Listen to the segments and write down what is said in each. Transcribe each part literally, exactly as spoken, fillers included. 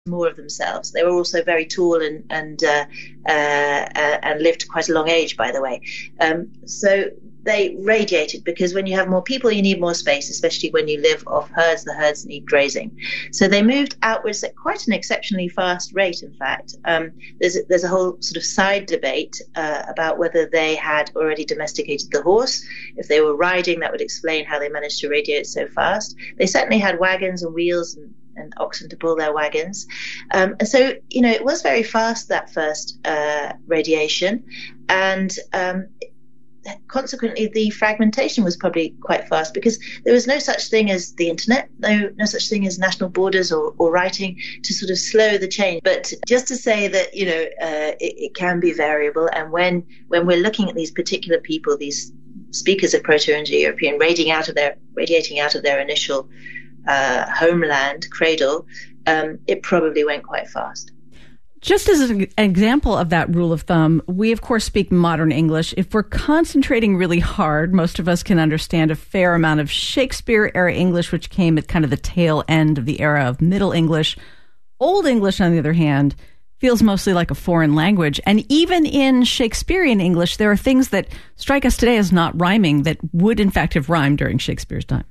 more of themselves. They were also very tall and and uh, uh, uh, and lived quite a long age, by the way. Um, so they radiated because when you have more people, you need more space, especially when you live off herds. The herds need grazing. So they moved outwards at quite an exceptionally fast rate, in fact. Um, there's, there's a whole sort of side debate uh, about whether they had already domesticated the horse. If they were riding, that would explain how they managed to radiate so fast. They certainly had wagons and wheels and, and oxen to pull their wagons. Um, and so, you know, it was very fast, that first uh, radiation. And um consequently, the fragmentation was probably quite fast because there was no such thing as the internet, no no such thing as national borders or, or writing to sort of slow the change. But just to say that, you know, uh, it, it can be variable. And when when we're looking at these particular people, these speakers of Proto-Indo-European radiating out of their radiating out of their initial uh, homeland cradle, um, it probably went quite fast. Just as an example of that rule of thumb, we, of course, speak modern English. If we're concentrating really hard, most of us can understand a fair amount of Shakespeare-era English, which came at kind of the tail end of the era of Middle English. Old English, on the other hand, feels mostly like a foreign language. And even in Shakespearean English, there are things that strike us today as not rhyming that would, in fact, have rhymed during Shakespeare's time.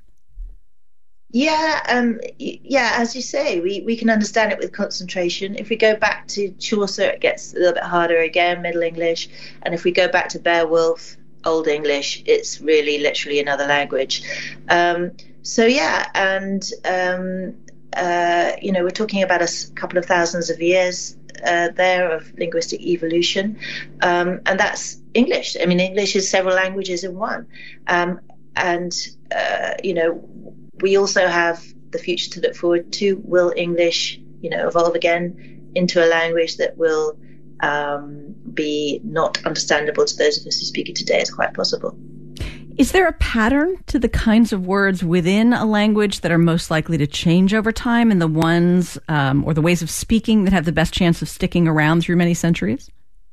Yeah, um, yeah. As you say, we, we can understand it with concentration. If we go back to Chaucer, it gets a little bit harder again, Middle English. And if we go back to Beowulf, Old English, it's really literally another language. Um, so yeah, and um, uh, you know, we're talking about a couple of thousands of years uh, there of linguistic evolution, um, and that's English. I mean, English is several languages in one, um, and uh, you know. We also have the future to look forward to. Will English, you know, evolve again into a language that will um, be not understandable to those of us who speak it today? It's quite possible. Is there a pattern to the kinds of words within a language that are most likely to change over time and the ones um, or the ways of speaking that have the best chance of sticking around through many centuries?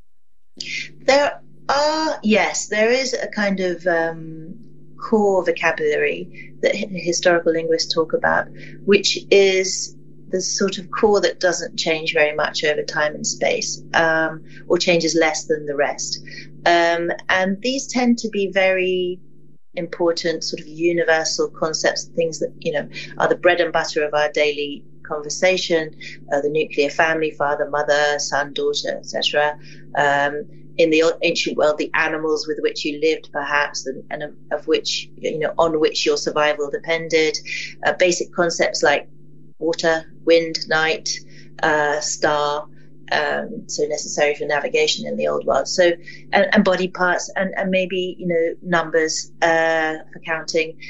There are, yes, there is a kind of um, core vocabulary that historical linguists talk about, which is the sort of core that doesn't change very much over time and space, um, or changes less than the rest. Um, and these tend to be very important sort of universal concepts, things that, you know, are the bread and butter of our daily conversation, uh, the nuclear family, father, mother, son, daughter, et cetera. Um, in the ancient world, the animals with which you lived, perhaps, and, and of, of which, you know, on which your survival depended. Uh, basic concepts like water, wind, night, uh, star, um, so necessary for navigation in the old world. So, and, and body parts, and, and maybe, you know, numbers uh, for counting.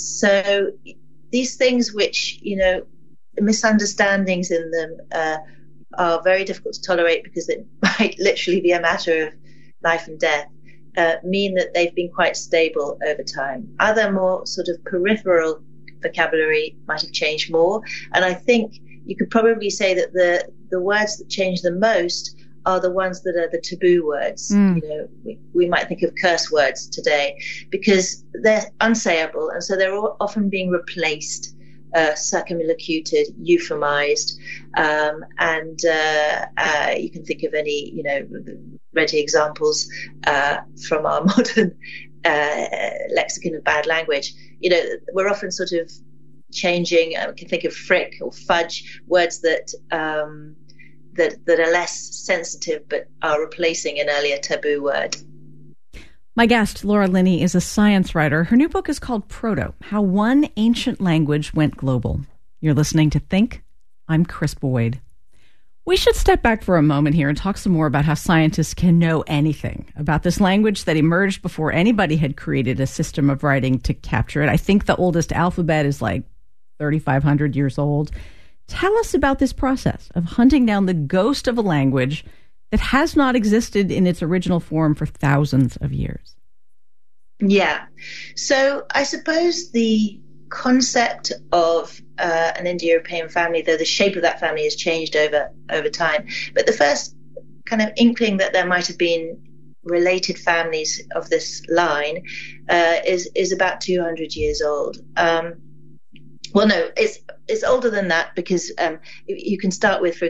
So these things which, you know, misunderstandings in them uh, are very difficult to tolerate because it might literally be a matter of life and death, uh, mean that they've been quite stable over time. Other more sort of peripheral vocabulary might have changed more. And I think you could probably say that the, the words that change the most are the ones that are the taboo words. Mm. You know, we, we might think of curse words today because they're unsayable. And so they're often being replaced, Uh, circumlocuted, euphemized, um, and uh, uh, you can think of any, you know, ready examples uh, from our modern uh, lexicon of bad language. You know, we're often sort of changing. Uh, we can think of frick or fudge, words that um, that that are less sensitive but are replacing an earlier taboo word. My guest, Laura Linney, is a science writer. Her new book is called Proto, How One Ancient Language Went Global. You're listening to Think. I'm Chris Boyd. We should step back for a moment here and talk some more about how scientists can know anything about this language that emerged before anybody had created a system of writing to capture it. I think the oldest alphabet is like thirty-five hundred years old. Tell us about this process of hunting down the ghost of a language that has not existed in its original form for thousands of years. Yeah. So I suppose the concept of uh, an Indo-European family, though the shape of that family has changed over, over time, but the first kind of inkling that there might have been related families of this line uh, is, is about two hundred years old. Um, Well, no, it's it's older than that because um, you can start with, for